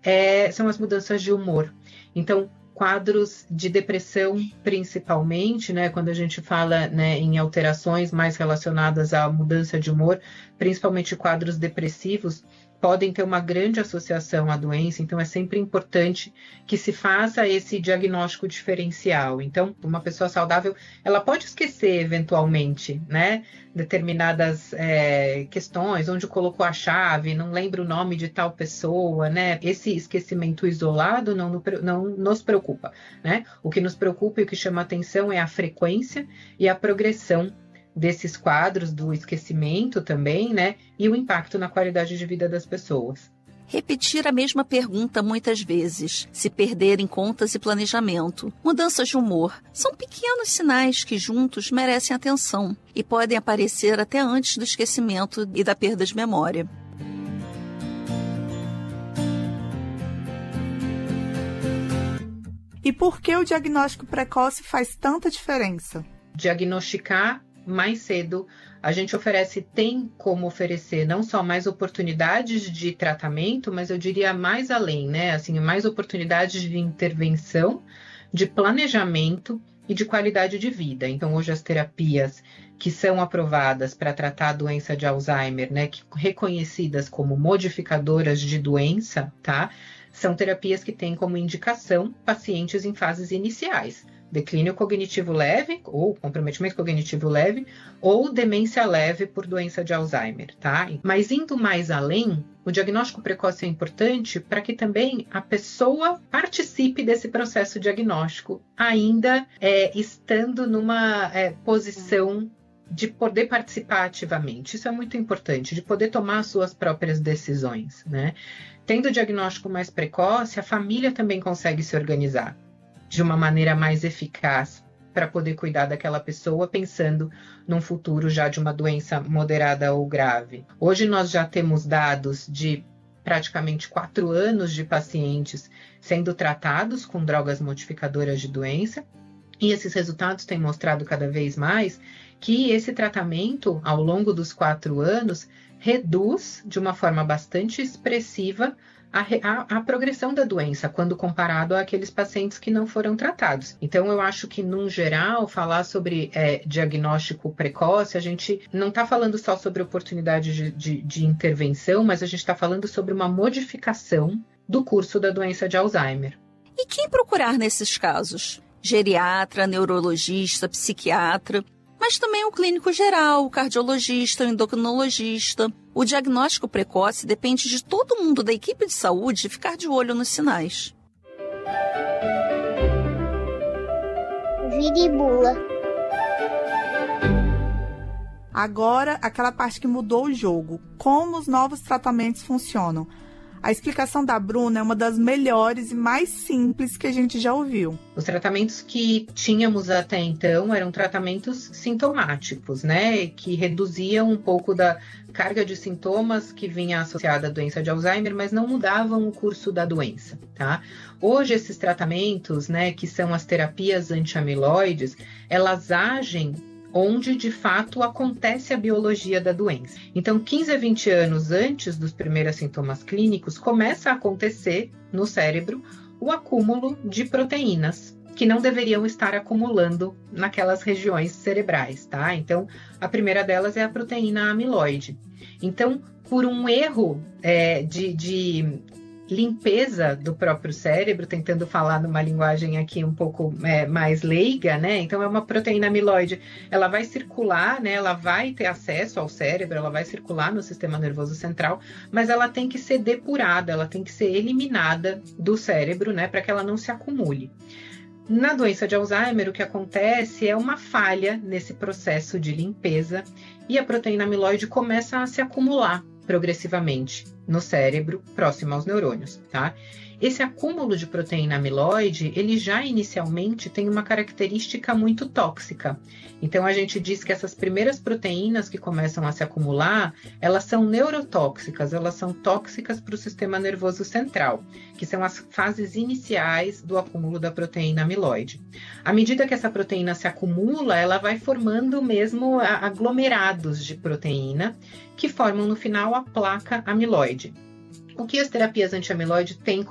são as mudanças de humor. Então, quadros de depressão, principalmente, né, quando a gente fala, né, em alterações mais relacionadas à mudança de humor, principalmente quadros depressivos, podem ter uma grande associação à doença, então é sempre importante que se faça esse diagnóstico diferencial. Então, uma pessoa saudável, ela pode esquecer eventualmente, né, determinadas questões, onde colocou a chave, não lembra o nome de tal pessoa, né? Esse esquecimento isolado não nos preocupa, né? O que nos preocupa e o que chama atenção é a frequência e a progressão desses quadros do esquecimento também, né? E o impacto na qualidade de vida das pessoas. Repetir a mesma pergunta muitas vezes, se perder em contas e planejamento, mudanças de humor, são pequenos sinais que juntos merecem atenção e podem aparecer até antes do esquecimento e da perda de memória. E por que o diagnóstico precoce faz tanta diferença? Diagnosticar mais cedo, a gente tem como oferecer não só mais oportunidades de tratamento, mas eu diria mais além, né? Assim, mais oportunidades de intervenção, de planejamento e de qualidade de vida. Então, hoje as terapias que são aprovadas para tratar a doença de Alzheimer, né, reconhecidas como modificadoras de doença, tá? São terapias que têm como indicação pacientes em fases iniciais. Declínio cognitivo leve, ou comprometimento cognitivo leve, ou demência leve por doença de Alzheimer, tá? Mas indo mais além, o diagnóstico precoce é importante para que também a pessoa participe desse processo diagnóstico, ainda estando numa posição de poder participar ativamente. Isso é muito importante, de poder tomar as suas próprias decisões, né? Tendo o diagnóstico mais precoce, a família também consegue se organizar de uma maneira mais eficaz para poder cuidar daquela pessoa, pensando num futuro já de uma doença moderada ou grave. Hoje nós já temos dados de praticamente 4 anos de pacientes sendo tratados com drogas modificadoras de doença, e esses resultados têm mostrado cada vez mais que esse tratamento, ao longo dos 4 anos, reduz de uma forma bastante expressiva a progressão da doença, quando comparado àqueles pacientes que não foram tratados. Então, eu acho que, num geral, falar sobre diagnóstico precoce, a gente não está falando só sobre oportunidade de intervenção, mas a gente está falando sobre uma modificação do curso da doença de Alzheimer. E quem procurar nesses casos? Geriatra, neurologista, psiquiatra, mas também o clínico geral, o cardiologista, o endocrinologista. O diagnóstico precoce depende de todo mundo da equipe de saúde ficar de olho nos sinais. Vida e bula. Agora, aquela parte que mudou o jogo. Como os novos tratamentos funcionam. A explicação da Bruna é uma das melhores e mais simples que a gente já ouviu. Os tratamentos que tínhamos até então eram tratamentos sintomáticos, né? Que reduziam um pouco da carga de sintomas que vinha associada à doença de Alzheimer, mas não mudavam o curso da doença, tá? Hoje, esses tratamentos, né, que são as terapias anti-amiloides, elas agem onde, de fato, acontece a biologia da doença. Então, 15 a 20 anos antes dos primeiros sintomas clínicos, começa a acontecer no cérebro o acúmulo de proteínas que não deveriam estar acumulando naquelas regiões cerebrais, tá? Então, a primeira delas é a proteína amiloide. Então, por um erro de limpeza do próprio cérebro, tentando falar numa linguagem aqui um pouco mais leiga, né? Então, é uma proteína amiloide, ela vai circular, né? Ela vai ter acesso ao cérebro, ela vai circular no sistema nervoso central, mas ela tem que ser depurada, ela tem que ser eliminada do cérebro, né? Para que ela não se acumule. Na doença de Alzheimer, o que acontece é uma falha nesse processo de limpeza e a proteína amiloide começa a se acumular progressivamente no cérebro, próximo aos neurônios, tá? Esse acúmulo de proteína amiloide, ele já inicialmente tem uma característica muito tóxica. Então, a gente diz que essas primeiras proteínas que começam a se acumular, elas são neurotóxicas, elas são tóxicas para o sistema nervoso central, que são as fases iniciais do acúmulo da proteína amiloide. À medida que essa proteína se acumula, ela vai formando mesmo aglomerados de proteína, que formam no final a placa amiloide. O que as terapias anti-amiloide têm